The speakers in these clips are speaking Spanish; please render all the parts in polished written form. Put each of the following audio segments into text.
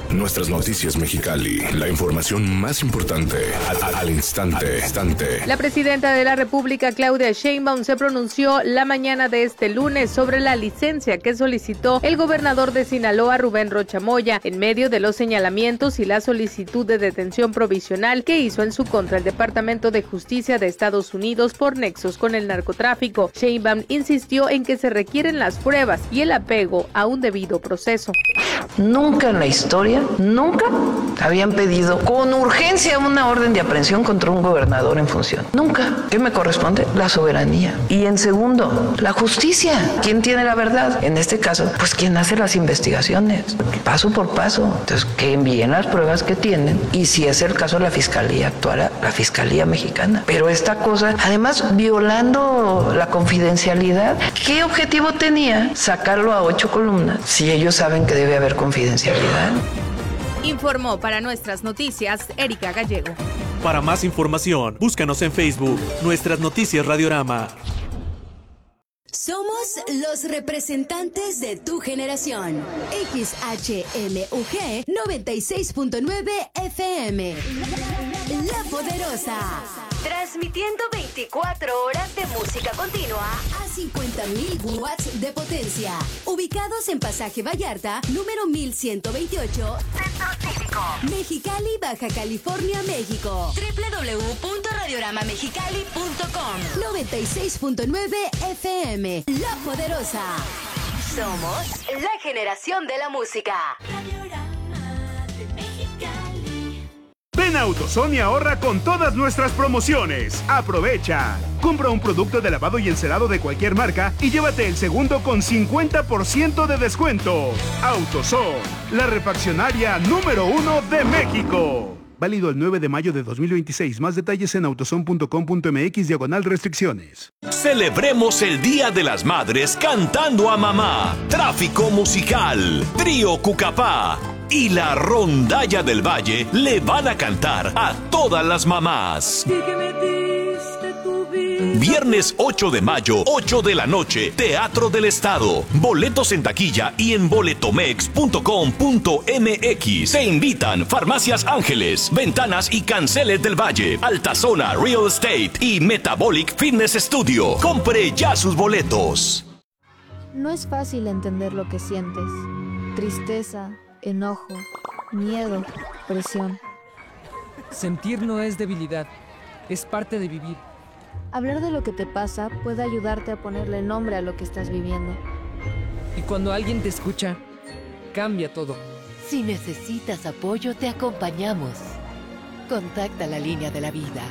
Nuestras noticias Mexicali, la información más importante al instante. La presidenta de la República, Claudia Sheinbaum, se pronunció la mañana de este lunes sobre la licencia que solicitó el gobernador de Sinaloa, Rubén Rocha Moya, en medio de los señalamientos y la solicitud de detención provisional que hizo en su contra el Departamento de Justicia de Estados Unidos por nexos con el narcotráfico. Sheinbaum insistió en que se requieren las pruebas y el apego a un debido proceso. Nunca en la historia, nunca habían pedido con urgencia una orden de aprehensión contra un gobernador en función. Nunca. ¿Qué me corresponde? La soberanía. Y en segundo, la justicia. ¿Quién tiene la verdad? En este caso, pues quien hace las investigaciones, paso por paso. Entonces, que envíen las pruebas que tienen y si es el caso, la fiscalía actuará, la fiscalía mexicana. Pero esta cosa, además, violando la confidencialidad, ¿qué objetivo tenía sacarlo a 8 columnas si ellos saben que debe haber confidencialidad? Informó para Nuestras Noticias Erika Gallego. Para más información, búscanos en Facebook, Nuestras Noticias Radiorama. Somos los representantes de tu generación. XHMUG 96.9 FM. La Poderosa. Transmitiendo 24 horas de música continua a 50.000 watts de potencia. Ubicados en Pasaje Vallarta, número 1128, Centro Cívico, Mexicali, Baja California, México. www.radioramamexicali.com 96.9 FM. La Poderosa. Somos la generación de la música. Ven a AutoZone y ahorra con todas nuestras promociones. ¡Aprovecha! Compra un producto de lavado y encerado de cualquier marca y llévate el segundo con 50% de descuento. AutoZone, la refaccionaria número 1 de México. Válido el 9 de mayo de 2026. Más detalles en autozone.com.mx/restricciones. Celebremos el Día de las Madres cantando a mamá. Tráfico musical, Trío Cucapá y la Rondalla del Valle le van a cantar a todas las mamás. Viernes 8 de mayo, 8 de la noche, Teatro del Estado. Boletos en taquilla y en boletomex.com.mx. Te invitan Farmacias Ángeles, Ventanas y Canceles del Valle, Altazona Real Estate y Metabolic Fitness Studio. Compre ya sus boletos. No es fácil entender lo que sientes. Tristeza, enojo, miedo, presión. Sentir no es debilidad, es parte de vivir. Hablar de lo que te pasa puede ayudarte a ponerle nombre a lo que estás viviendo. Y cuando alguien te escucha, cambia todo. Si necesitas apoyo, te acompañamos. Contacta la línea de la vida.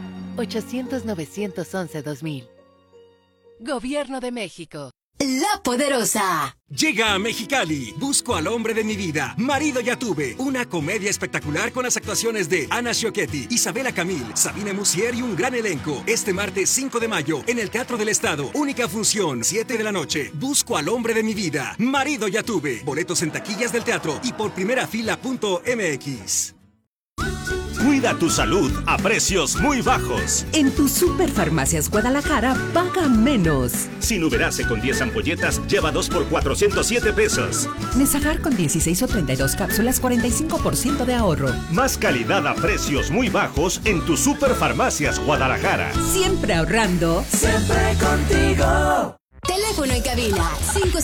800-911-2000. Gobierno de México. La Poderosa. Llega a Mexicali, Busco al hombre de mi vida, Marido ya tuve, una comedia espectacular con las actuaciones de Ana Sciocchetti, Isabela Camil, Sabine Musier y un gran elenco. Este martes 5 de mayo en el Teatro del Estado, única función, 7 de la noche. Busco al hombre de mi vida, Marido ya tuve. Boletos en taquillas del teatro y por primerafila.mx. Cuida tu salud a precios muy bajos. En tu Superfarmacias Guadalajara, paga menos. Sinuberase con 10 ampolletas, lleva 2 por 407 pesos. Nesajar con 16 o 32 cápsulas, 45% de ahorro. Más calidad a precios muy bajos en tu Superfarmacias Guadalajara. Siempre ahorrando. Siempre contigo. Teléfono en cabina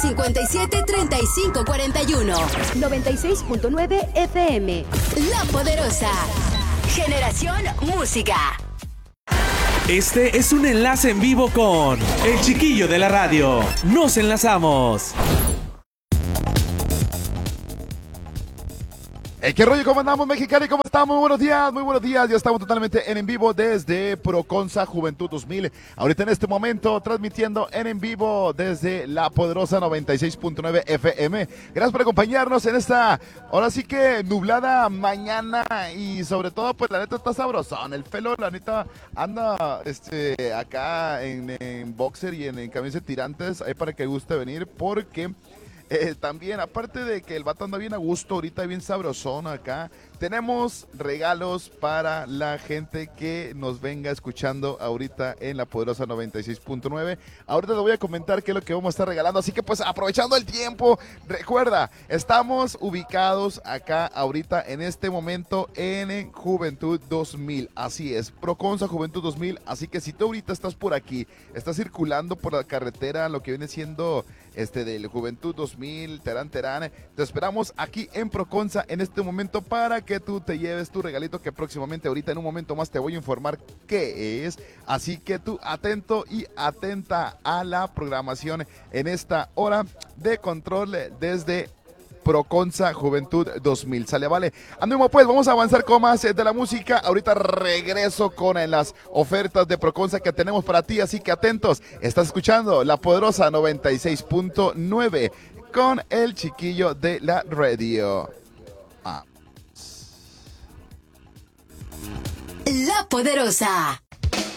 557-3541 96.9 FM. La Poderosa. Generación Música. Este es un enlace en vivo con El Chiquillo de la Radio. Nos enlazamos. ¿Qué rollo? ¿Cómo andamos, Mexicali? ¿Cómo estamos? Muy buenos días, muy buenos días. Ya estamos totalmente en vivo desde Proconsa Juventud 2000. Ahorita en este momento transmitiendo en vivo desde La Poderosa 96.9 FM. Gracias por acompañarnos en esta, ahora sí que nublada mañana y sobre todo, pues la neta está sabrosón. El pelo, la neta, anda acá en boxer y en camisa de tirantes, ahí para que guste venir porque También, aparte de que el vato anda bien a gusto, ahorita bien sabrosón acá, tenemos regalos para la gente que nos venga escuchando ahorita en la poderosa 96.9. Ahorita les voy a comentar qué es lo que vamos a estar regalando, así que pues aprovechando el tiempo, recuerda, estamos ubicados acá ahorita en este momento en Juventud 2000, así es, Proconza Juventud 2000, así que si tú ahorita estás por aquí, estás circulando por la carretera, lo que viene siendo del Juventud 2000, Terán, te esperamos aquí en Proconza en este momento para que tú te lleves tu regalito que próximamente ahorita en un momento más te voy a informar qué es, así que tú atento y atenta a la programación en esta hora de control desde Proconza Juventud 2000, ¿sale? Vale, andemos pues, vamos a avanzar con más de la música, ahorita regreso con las ofertas de Proconza que tenemos para ti, así que atentos, estás escuchando la poderosa 96.9 con el chiquillo de la radio. La poderosa.